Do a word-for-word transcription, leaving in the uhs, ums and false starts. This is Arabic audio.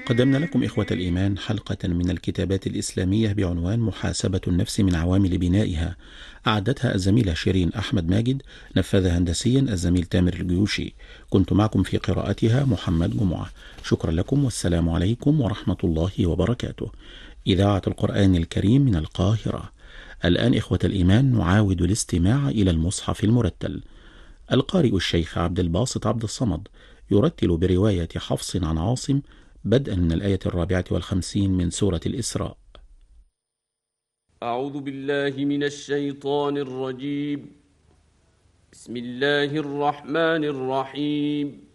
قدمنا لكم إخوة الإيمان حلقة من الكتابات الإسلامية بعنوان محاسبة النفس من عوامل بنائها، أعدتها الزميلة شيرين أحمد ماجد، نفذها هندسيا الزميل تامر الجيوشي. كنت معكم في قراءتها محمد جمعة. شكرا لكم والسلام عليكم ورحمة الله وبركاته. إذاعة القرآن الكريم من القاهرة. الآن إخوة الإيمان نعاود الاستماع إلى المصحف المرتل. القارئ الشيخ عبد الباسط عبد الصمد يرتل برواية حفص عن عاصم بدءا من الآية الرابعة والخمسين من سورة الإسراء. أعوذ بالله من الشيطان الرجيم. بسم الله الرحمن الرحيم.